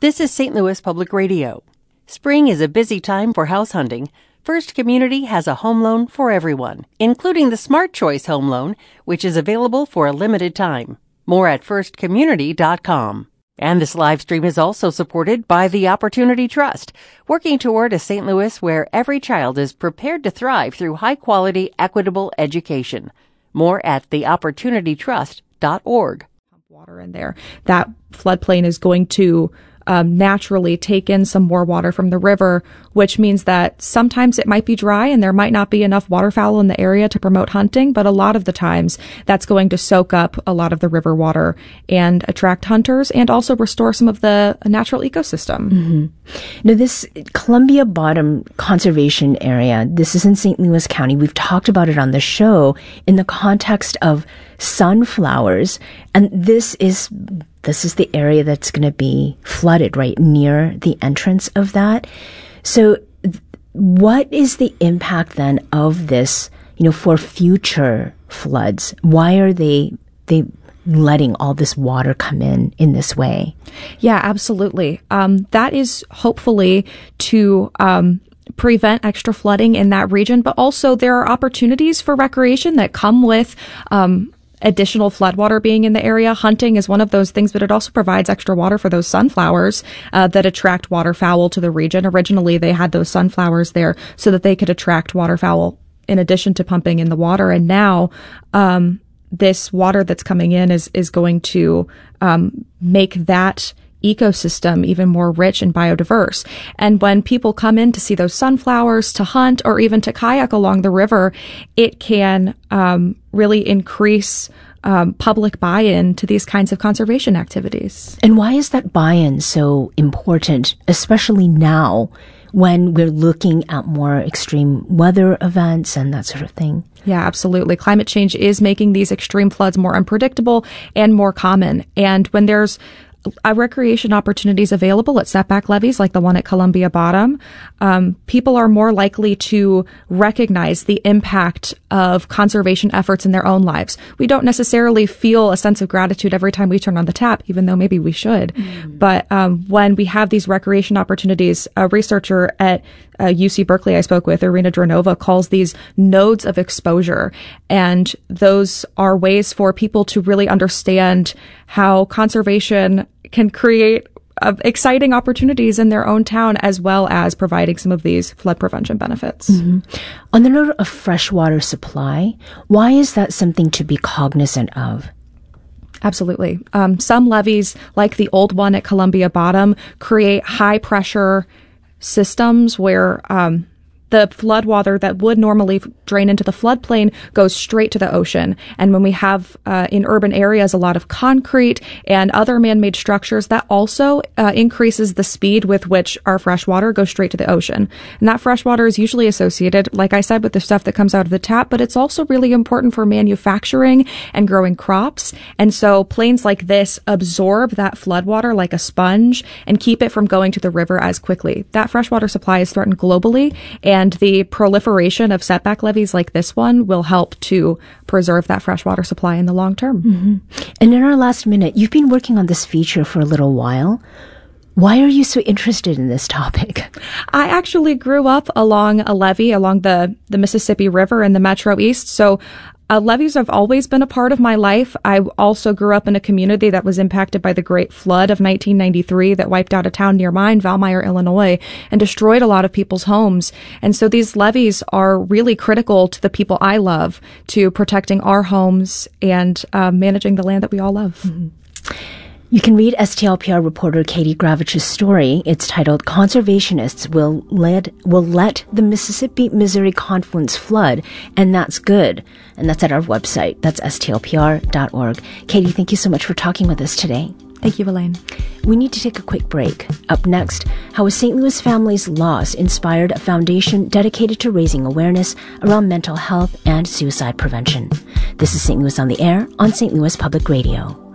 This is St. Louis Public Radio. Spring is a busy time for house hunting. First Community has a home loan for everyone, including the Smart Choice Home Loan, which is available for a limited time. More at firstcommunity.com. And this live stream is also supported by the Opportunity Trust, working toward a St. Louis where every child is prepared to thrive through high-quality, equitable education. More at theopportunitytrust.org. Water in there. That floodplain is going to naturally take in some more water from the river, which means that sometimes it might be dry and there might not be enough waterfowl in the area to promote hunting, but a lot of the times that's going to soak up a lot of the river water and attract hunters and also restore some of the natural ecosystem. Mm-hmm. Now, this Columbia Bottom Conservation Area, this is in St. Louis County. We've talked about it on the show in the context of sunflowers, and this is the area that's going to be flooded right near the entrance of that. So what is the impact then of this, for future floods? Why are they letting all this water come in this way? Yeah, absolutely. That is hopefully to prevent extra flooding in that region, but also there are opportunities for recreation that come with additional floodwater being in the area. Hunting is one of those things, but it also provides extra water for those sunflowers that attract waterfowl to the region. Originally, they had those sunflowers there so that they could attract waterfowl in addition to pumping in the water. And now this water that's coming in is going to make that ecosystem even more rich and biodiverse. And when people come in to see those sunflowers, to hunt, or even to kayak along the river, it can really increase public buy-in to these kinds of conservation activities. And why is that buy-in so important, especially now when we're looking at more extreme weather events and that sort of thing? Yeah, absolutely. Climate change is making these extreme floods more unpredictable and more common. And when there's recreation opportunities available at setback levees like the one at Columbia Bottom, people are more likely to recognize the impact of conservation efforts in their own lives. We don't necessarily feel a sense of gratitude every time we turn on the tap, even though maybe we should. But when we have these recreation opportunities, a researcher at UC Berkeley I spoke with, Irina Dronova, calls these nodes of exposure. And those are ways for people to really understand how conservation can create exciting opportunities in their own town, as well as providing some of these flood prevention benefits. Mm-hmm. On the note of freshwater supply, why is that something to be cognizant of? Absolutely. Some levees, like the old one at Columbia Bottom, create high pressure systems where the floodwater that would normally drain into the floodplain goes straight to the ocean. And when we have in urban areas a lot of concrete and other man-made structures, that also increases the speed with which our fresh water goes straight to the ocean. And that fresh water is usually associated, like I said, with the stuff that comes out of the tap, but it's also really important for manufacturing and growing crops. And so plains like this absorb that floodwater like a sponge and keep it from going to the river as quickly. That freshwater supply is threatened globally, and the proliferation of setback levees like this one will help to preserve that freshwater supply in the long term. Mm-hmm. And in our last minute, you've been working on this feature for a little while. Why are you so interested in this topic? I actually grew up along a levee along the Mississippi River in the Metro East, so levees have always been a part of my life. I also grew up in a community that was impacted by the Great Flood of 1993 that wiped out a town near mine, Valmeyer, Illinois, and destroyed a lot of people's homes. And so these levees are really critical to the people I love, to protecting our homes and managing the land that we all love. Mm-hmm. You can read STLPR reporter Katie Gravich's story. It's titled "Conservationists Will Let the Mississippi-Missouri Confluence Flood, and That's Good." And that's at our website. That's stlpr.org. Katie, thank you so much for talking with us today. Thank you, Elaine. We need to take a quick break. Up next, how a St. Louis family's loss inspired a foundation dedicated to raising awareness around mental health and suicide prevention. This is St. Louis on the Air on St. Louis Public Radio.